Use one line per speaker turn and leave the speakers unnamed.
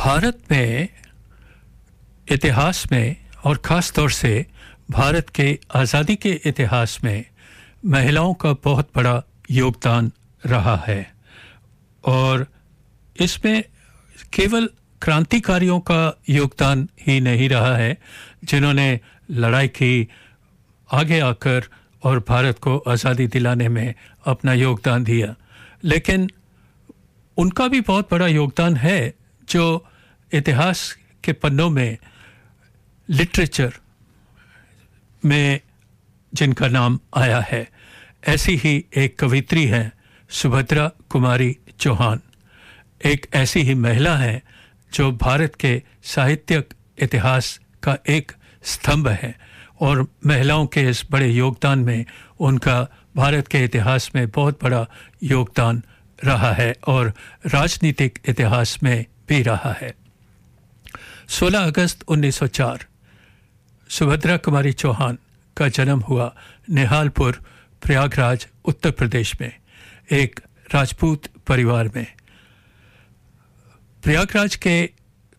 भारत में इतिहास में और ख़ास तौर से भारत के आज़ादी के इतिहास में महिलाओं का बहुत बड़ा योगदान रहा है और इसमें केवल क्रांतिकारियों का योगदान ही नहीं रहा है जिन्होंने लड़ाई की आगे आकर और भारत को आज़ादी दिलाने में अपना योगदान दिया, लेकिन उनका भी बहुत बड़ा योगदान है जो इतिहास के पन्नों में लिटरेचर में जिनका नाम आया है। ऐसी ही एक कवित्री है सुभद्रा कुमारी चौहान, एक ऐसी ही महिला है जो भारत के साहित्यिक इतिहास का एक स्तंभ है और महिलाओं के इस बड़े योगदान में उनका भारत के इतिहास में बहुत बड़ा योगदान रहा है और राजनीतिक इतिहास में भी रहा है। 16 अगस्त 1904 सुभद्रा कुमारी चौहान का जन्म हुआ निहालपुर, प्रयागराज, उत्तर प्रदेश में एक राजपूत परिवार में। प्रयागराज के